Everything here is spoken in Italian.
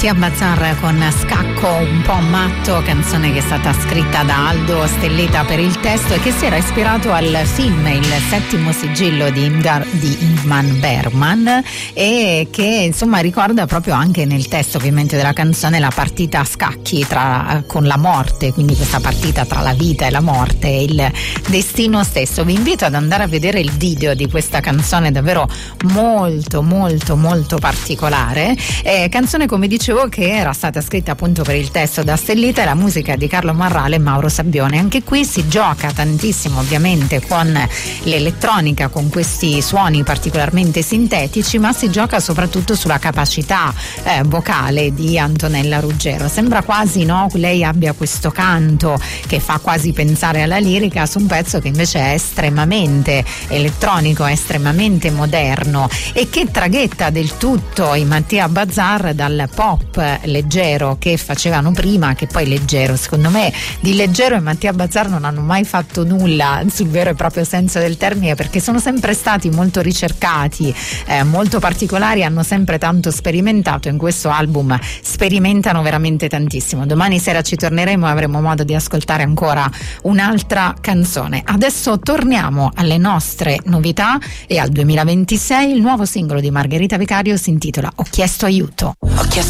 Mattia Bazzar con Scacco un po' matto, canzone che è stata scritta da Aldo Stelleta per il testo e che si era ispirato al film Il settimo sigillo di Ingmar Bergman, e che insomma ricorda proprio anche nel testo ovviamente della canzone la partita a scacchi con la morte, quindi questa partita tra la vita e la morte e il destino stesso. Vi invito ad andare a vedere il video di questa canzone davvero molto molto molto particolare, canzone come dicevo che era stata scritta appunto per il testo da Stellita e la musica di Carlo Marrale e Mauro Sabbione. Anche qui si gioca tantissimo ovviamente con l'elettronica, con questi suoni particolarmente sintetici, ma si gioca soprattutto sulla capacità vocale di Antonella Ruggero. Sembra quasi, no, lei abbia questo canto che fa quasi pensare alla lirica su un pezzo che invece è estremamente elettronico, è estremamente moderno e che traghetta del tutto i Mattia Bazzar dal pop leggero che facevano prima, che poi leggero, secondo me di leggero i Mattia Bazzar non hanno mai fatto nulla sul vero e proprio senso del termine, perché sono sempre stati molto ricercati, molto particolari, hanno sempre tanto sperimentato. In questo album sperimentano veramente tantissimo. Domani sera ci torneremo e avremo modo di ascoltare ancora un'altra canzone. Adesso torniamo alle nostre novità e al 2026 il nuovo singolo di Margherita Vicario si intitola Ho chiesto aiuto. Ho chiesto